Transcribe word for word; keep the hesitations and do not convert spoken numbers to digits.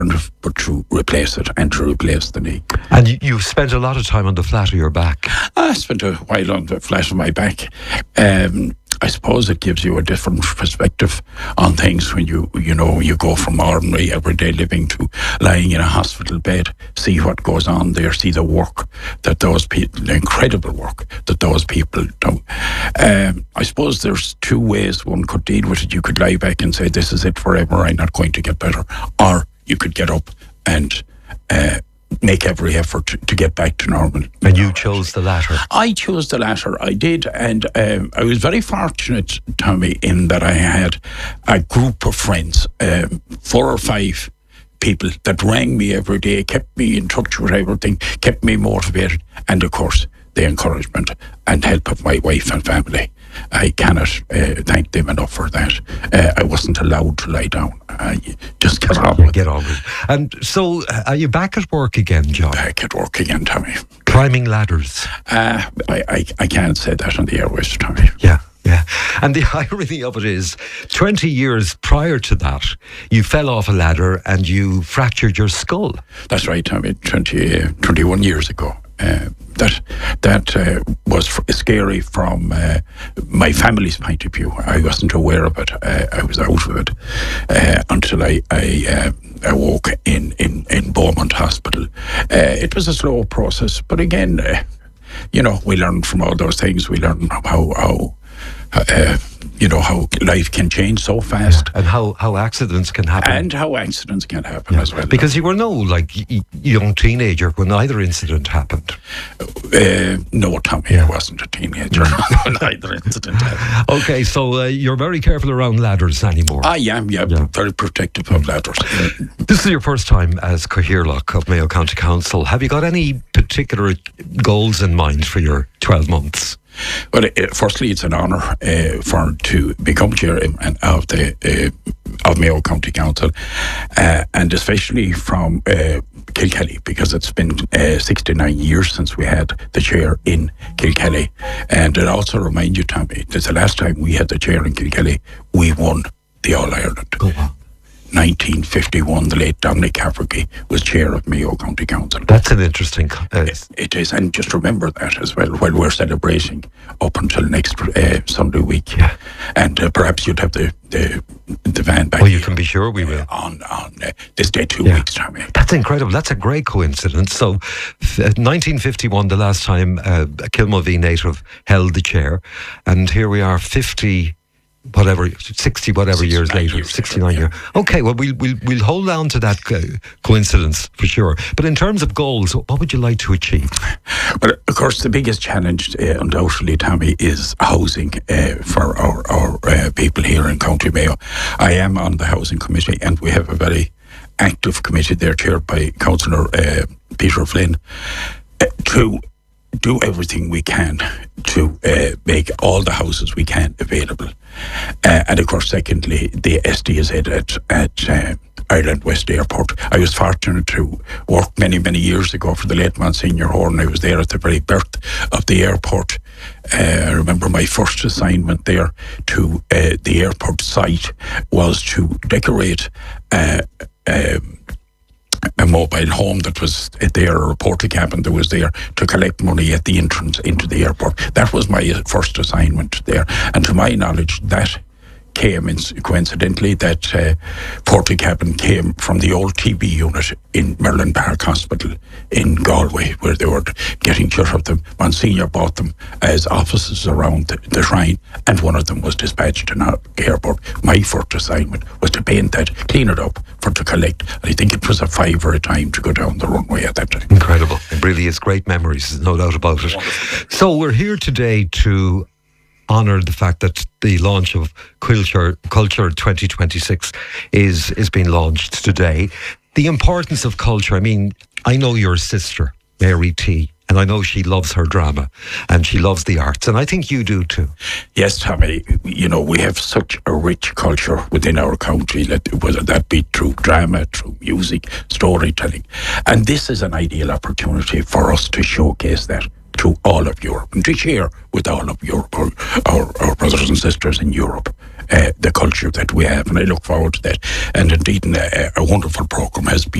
but to replace it and to replace the knee. And you, you've spent a lot of time on the flat of your back. I spent a while on the flat of my back. Um, I suppose it gives you a different perspective on things when you, you know, you go from ordinary everyday living to lying in a hospital bed, see what goes on there, see the work that those people, the incredible work that those people do. Um, I suppose there's two ways one could deal with it. You could lie back and say, this is it forever, I'm not going to get better. Or you could get up and uh, make every effort to, to get back to normal. And you chose the latter? I chose the latter, I did. And um, I was very fortunate, Tommy, in that I had a group of friends, um, four or five people that rang me every day, kept me in touch with everything, kept me motivated, and of course, the encouragement and help of my wife and family. I cannot uh, thank them enough for that. Uh, I wasn't allowed to lie down. I just get on with Get on with it. And so, uh, are you back at work again, John? Back at work again, Tommy. Climbing ladders? Uh, I, I, I can't say that on the airways, Tommy. Yeah. Yeah. And the irony of it is, twenty years prior to that, you fell off a ladder and you fractured your skull. That's right, Tommy. twenty, uh, twenty-one years ago. Uh, that that uh, was f- scary from uh, my family's point of view. I wasn't aware of it. Uh, I was out of it uh, until I, I uh, awoke in, in, in Beaumont Hospital. Uh, it was a slow process, but again, uh, you know, we learn from all those things. We learn how, how uh, you know, how life can change so fast. Yeah. And how, how accidents can happen. And how accidents can happen yeah. as well. Because you were no, like, y- young teenager when either incident happened. Uh, no, Tommy, yeah. I wasn't a teenager when either incident happened. Okay, so uh, you're very careful around ladders anymore. I am, yeah, yeah. very protective of ladders. This is your first time as Cathaoirleach of Mayo County Council. Have you got any particular goals in mind for your twelve months? Well, uh, firstly, it's an honour uh, for to become chairman of the uh, of Mayo County Council, uh, and especially from uh, Kilkelly, because it's been uh, sixty-nine years since we had the chair in Kilkelly, and it also reminds you, Tommy, that the last time we had the chair in Kilkelly, we won the All Ireland. Oh, wow. nineteen fifty-one, the late Dominic Cafferty was chair of Mayo County Council. That's an interesting... Uh, it, it is, and just remember that as well while we're celebrating up until next uh, Sunday week. Yeah. And uh, perhaps you'd have the, the, the van back. Well, you can be sure we will. Uh, on on uh, this day two yeah. weeks, Tommy. That's incredible. That's a great coincidence. So, uh, nineteen fifty-one, the last time uh, a Kilmalvey native held the chair, and here we are fifty... whatever, sixty whatever years later, years sixty-nine later, years. Yeah. Okay, well, we'll, we'll, we'll hold on to that uh, coincidence for sure. But in terms of goals, what would you like to achieve? Well, of course, the biggest challenge, uh, undoubtedly, Tommy, is housing uh, for our, our uh, people here in County Mayo. I am on the Housing Committee, and we have a very active committee there, chaired by Councillor uh, Peter Flynn, uh, to do everything we can to uh, make all the houses we can available. Uh, and of course, secondly, the S D Z at, at uh, Ireland West Airport. I was fortunate to work many, many years ago for the late Monsignor Horn. I was there at the very birth of the airport. Uh, I remember my first assignment there to uh, the airport site was to decorate uh, um, a mobile home that was there, or a porta cabin that was there to collect money at the entrance into the airport. That was my first assignment there. And to my knowledge, that came in, coincidentally, that uh, porta cabin came from the old T B unit in Merlin Park Hospital in Galway, where they were getting shut of them. Monsignor bought them as offices around the, the shrine, and one of them was dispatched to the airport. My first assignment was to paint that, clean it up, for to collect. I think it was a fiver a time to go down the runway at that time. Incredible. It really is great memories, there's no doubt about it. So we're here today to honour the fact that the launch of Culture, Culture twenty twenty-six is, is being launched today. The importance of culture, I mean, I know your sister, Mary T., and I know she loves her drama and she loves the arts, and I think you do too. Yes, Tommy, you know, we have such a rich culture within our country, whether that be through drama, through music, storytelling. And this is an ideal opportunity for us to showcase that to all of Europe and to share with all of Europe, our, our, our brothers and sisters in Europe, uh, the culture that we have, and I look forward to that. And indeed, a, a wonderful programme has been